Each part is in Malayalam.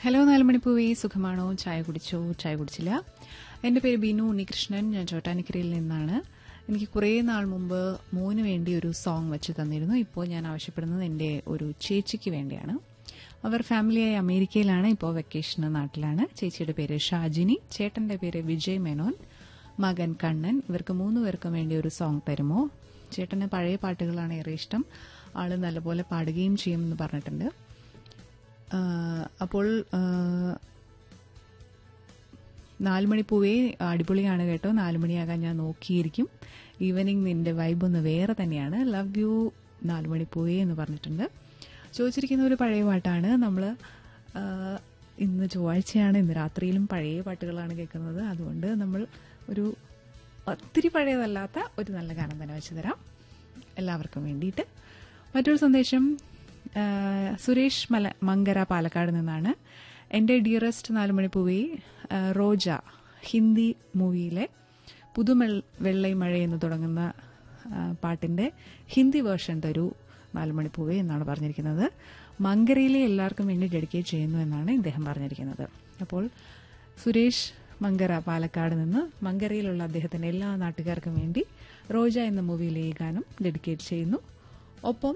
ഹലോ നാലുമണിപ്പൂവേ, സുഖമാണോ? ചായ കുടിച്ചോ? ചായ കുടിച്ചില്ല. എൻ്റെ പേര് ബിനു ഉണ്ണികൃഷ്ണൻ. ഞാൻ ചോട്ടാനിക്കരയിൽ നിന്നാണ്. എനിക്ക് കുറേ നാൾ മുമ്പ് മോന് വേണ്ടി ഒരു സോങ് വെച്ച് തന്നിരുന്നു. ഇപ്പോൾ ഞാൻ ആവശ്യപ്പെടുന്നത് എൻ്റെ ഒരു ചേച്ചിക്ക് വേണ്ടിയാണ്. അവർ ഫാമിലിയായി അമേരിക്കയിലാണ്. ഇപ്പോൾ വെക്കേഷന് നാട്ടിലാണ്. ചേച്ചിയുടെ പേര് ഷാജിനി, ചേട്ടൻ്റെ പേര് വിജയ് മേനോൻ, മകൻ കണ്ണൻ. ഇവർക്ക് 3 പേർക്കും വേണ്ടി ഒരു സോങ് തരുമോ? ചേട്ടന് പഴയ പാട്ടുകളാണ് ഏറെ ഇഷ്ടം. ആള് നല്ലപോലെ പാടുകയും ചെയ്യുമെന്ന് പറഞ്ഞിട്ടുണ്ട്. അപ്പോൾ 4 മണിപ്പൂവേ അടിപൊളിയാണ് കേട്ടോ. 4 മണിയാകാൻ ഞാൻ നോക്കിയിരിക്കും. ഈവനിങ് നിന്റെ വൈബ് ഒന്ന് വേറെ തന്നെയാണ്. ലവ് യു 4 മണിപ്പൂവേ എന്ന് പറഞ്ഞിട്ടുണ്ട്. ചോദിച്ചിരിക്കുന്ന ഒരു പഴയ പാട്ടാണ്. നമ്മൾ ഇന്ന് ചൊവ്വാഴ്ചയാണ്. ഇന്ന് രാത്രിയിലും പഴയ പാട്ടുകളാണ് കേൾക്കുന്നത്. അതുകൊണ്ട് നമ്മൾ ഒരു ഒത്തിരി പഴയതല്ലാത്ത ഒരു നല്ല ഗാനം തന്നെ വെച്ച് തരാം എല്ലാവർക്കും വേണ്ടിയിട്ട്. മറ്റൊരു സന്ദേശം സുരേഷ് മങ്കര പാലക്കാട് നിന്നാണ്. എൻ്റെ ഡിയറസ്റ്റ് 4 മണിപ്പൂവേ, റോജ ഹിന്ദി മൂവിയിലെ പുതുവെള്ളൈ മഴ എന്ന് തുടങ്ങുന്ന പാട്ടിൻ്റെ ഹിന്ദി വേർഷൻ തരൂ 4 മണിപ്പൂവേ എന്നാണ് പറഞ്ഞിരിക്കുന്നത്. മങ്കരയിലെ എല്ലാവർക്കും വേണ്ടി ഡെഡിക്കേറ്റ് ചെയ്യുന്നു എന്നാണ് ഇദ്ദേഹം പറഞ്ഞിരിക്കുന്നത്. അപ്പോൾ സുരേഷ് മങ്കര പാലക്കാട് നിന്ന് മങ്കരയിലുള്ള അദ്ദേഹത്തിൻ്റെ എല്ലാ നാട്ടുകാർക്കും വേണ്ടി റോജ എന്ന മൂവിയിലെ ഈ ഗാനം ഡെഡിക്കേറ്റ് ചെയ്യുന്നു. ഒപ്പം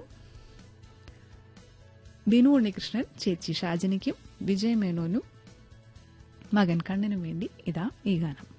ബിനു ഉണ്ണികൃഷ്ണൻ, ചേച്ചി ഷാജിനിക്കും വിജയ് മേനോനും മകൻ കണ്ണനും വേണ്ടി ഇതാ ഈ ഗാനം.